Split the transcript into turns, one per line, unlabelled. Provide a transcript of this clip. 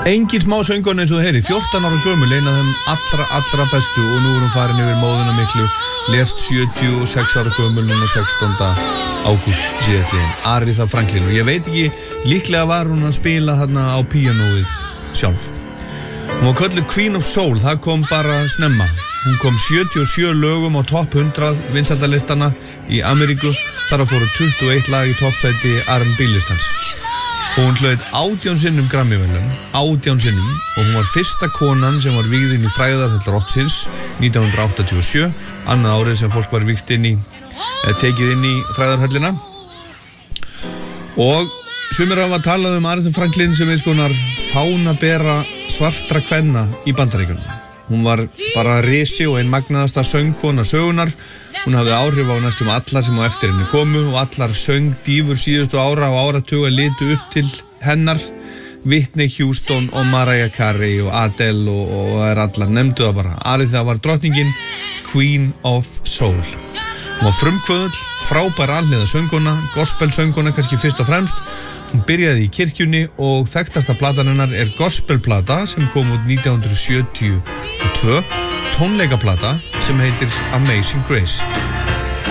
Engin smá söngkona eins og þú heyri, 14 ára gömul, ein af þeim allra bestu og nú hún farin yfir móðuna miklu, lést 76 ára gömul núna 16. ágúst síðastliðinn, Aretha Franklin, og ég veit ekki, líklega var hún að spila þarna á píanóið sjálf. Hún var kölluð Queen of Soul, það kom bara snemma. Hún kom 77 lögum á topp 100 vinsældalistana í Ameríku, þar fóru 21 lag í toppsæti R&B listans. Og hún hlaut 18 sinnum Grammy-verðlaun, 18 sinnum, og hún var fyrsta konan sem var vígð inn í frægðarhöll rocksins 1987, annað árið sem fólk var vígt inn í, tekið inn í frægðarhöllina. Og sumir hafa talað Aretha Franklin sem eins konar fánabera svartra kvenna í Bandaríkjunum. Hún var bara risi og ein magnaðasta söngkona sögunar. Hún hafði áhrif á næstum alla sem á eftir henni komu og allar söngdífur síðustu ára og áratuga litu upp til hennar. Whitney Houston og Mariah Carey og Adele og allar nefndu það bara. Aretha var drottningin, Queen of Soul. Hún var frumkvöðull, frábær alhliða söngkona, gospel söngkona kannski fyrst og fremst. Hún byrjaði í kirkjunni og þekktasta platan hennar gospelplata sem kom út 1972, tónleikaplata sem heitir Amazing Grace.